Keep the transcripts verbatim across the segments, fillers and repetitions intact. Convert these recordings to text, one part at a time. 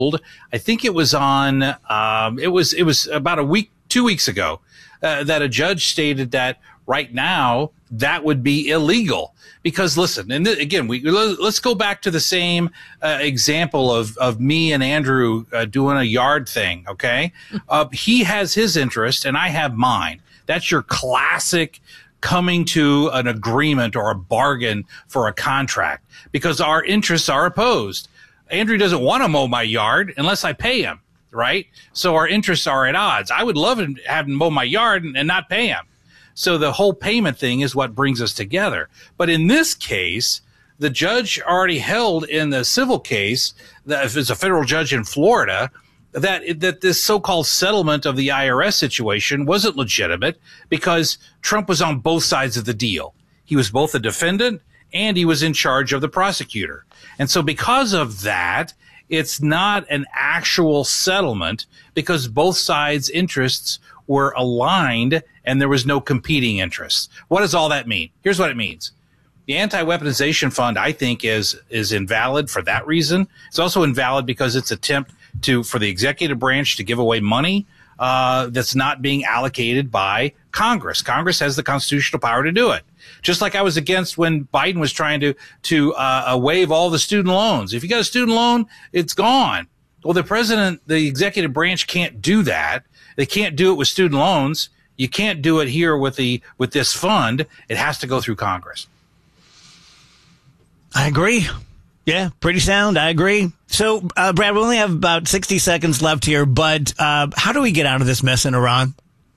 I think it was on, um, it was, it was about a week, two weeks ago, uh, that a judge stated that right now that would be illegal. Because listen, and th- again, we let's go back to the same uh, example of of me and Andrew uh, doing a yard thing. Okay, uh, he has his interest and I have mine. That's your classic coming to an agreement or a bargain for a contract because our interests are opposed. Andrew doesn't want to mow my yard unless I pay him, right? So our interests are at odds. I would love to have him mow my yard and, and not pay him. So the whole payment thing is what brings us together. But in this case, the judge already held in the civil case, that if it's a federal judge in Florida, that that this so-called settlement of the I R S situation wasn't legitimate because Trump was on both sides of the deal. He was both a defendant and he was in charge of the prosecutor. And so because of that, it's not an actual settlement because both sides' interests were aligned and there was no competing interests. What does all that mean? Here's what it means. The anti-weaponization fund, I think, is is invalid for that reason. It's also invalid because it's an attempt to for the executive branch to give away money uh, that's not being allocated by Congress. Congress has the constitutional power to do it. Just like I was against when Biden was trying to to uh, waive all the student loans. If you got a student loan, it's gone. Well, the president, the executive branch can't do that. They can't do it with student loans. You can't do it here with the with this fund. It has to go through Congress. I agree. Yeah, pretty sound. I agree. So, uh, Brad, we only have about sixty seconds left here, but uh, how do we get out of this mess in Iran?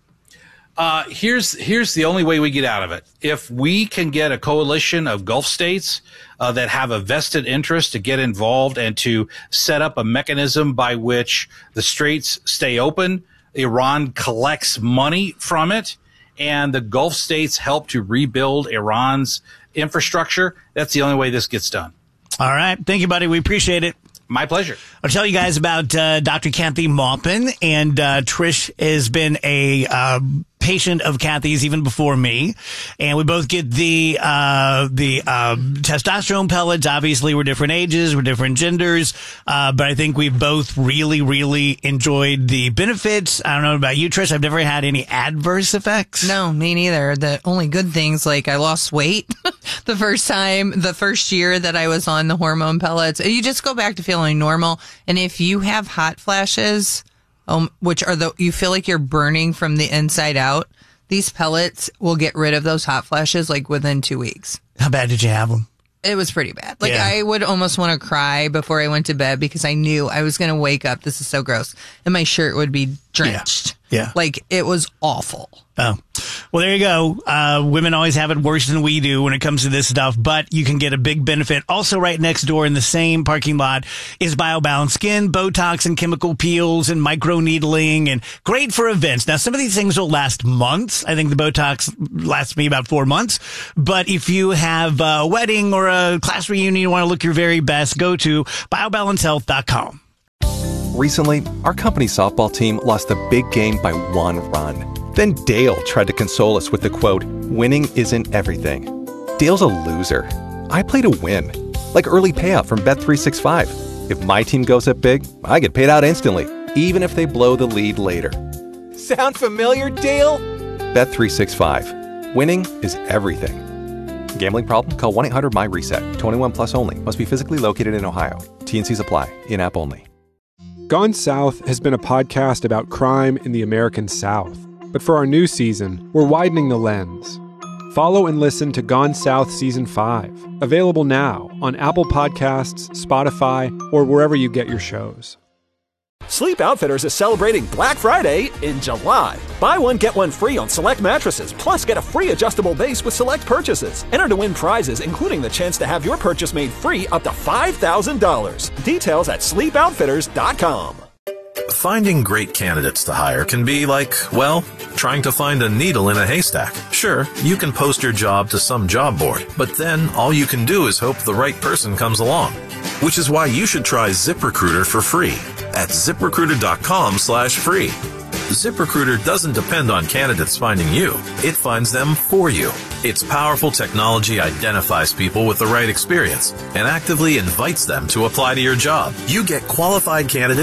Uh, here's here's the only way we get out of it. If we can get a coalition of Gulf states uh, that have a vested interest to get involved and to set up a mechanism by which the straits stay open, Iran collects money from it, and the Gulf states help to rebuild Iran's infrastructure, that's the only way this gets done. All right. Thank you, buddy. We appreciate it. My pleasure. I'll tell you guys about uh, Doctor Kathy Maupin, and uh, Trish has been a uh, patient of Kathy's even before me, and we both get the uh, the uh, testosterone pellets. Obviously, we're different ages, we're different genders, uh, but I think we've both really, really enjoyed the benefits. I don't know about you, Trish. I've never had any adverse effects. No, me neither. The only good things, like I lost weight the first time, the first year that I was on the hormone pellets. You just go back to feeling normal, and if you have hot flashes, um, which are the you feel like you're burning from the inside out, these pellets will get rid of those hot flashes like within two weeks. How bad did you have them? It was pretty bad. Like, Yeah. I would almost want to cry before I went to bed because I knew I was going to wake up. This is so gross. And my shirt would be drenched. Yeah. Like, it was awful. Oh, well, there you go. Uh, women always have it worse than we do when it comes to this stuff, but you can get a big benefit. Also, right next door in the same parking lot is BioBalance Skin, Botox and chemical peels and micro needling, and great for events. Now, some of these things will last months. I think the Botox lasts me about four months. But if you have a wedding or a class reunion, you want to look your very best, go to bio balance health dot com. Recently, our company softball team lost a big game by one run. Then Dale tried to console us with the quote, "Winning isn't everything." Dale's a loser. I play to win. Like early payout from Bet three sixty-five. If my team goes up big, I get paid out instantly, even if they blow the lead later. Sound familiar, Dale? Bet three sixty-five. Winning is everything. Gambling problem? Call one eight hundred M Y reset. twenty-one plus only. Must be physically located in Ohio. T N Cs apply. In-app only. Gone South has been a podcast about crime in the American South. But for our new season, we're widening the lens. Follow and listen to Gone South Season five, available now on Apple Podcasts, Spotify, or wherever you get your shows. Sleep Outfitters is celebrating Black Friday in July. Buy one, get one free on select mattresses, plus get a free adjustable base with select purchases. Enter to win prizes, including the chance to have your purchase made free up to five thousand dollars. Details at sleep outfitters dot com. Finding great candidates to hire can be like, well, trying to find a needle in a haystack. Sure, you can post your job to some job board, but then all you can do is hope the right person comes along. Which is why you should try ZipRecruiter for free at zip recruiter dot com slash free. ZipRecruiter doesn't depend on candidates finding you. It finds them for you. Its powerful technology identifies people with the right experience and actively invites them to apply to your job. You get qualified candidates